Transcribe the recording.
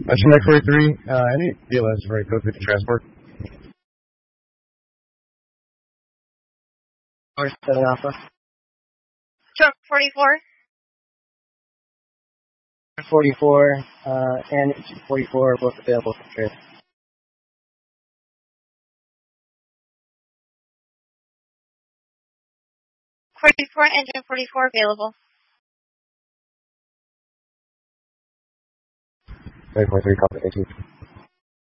July 43, any DLS for code 50 transport? Or 7 Alpha. Truck 44. 44, and 44 are both available for trade. 44, engine 44 available. 943, copy, 18.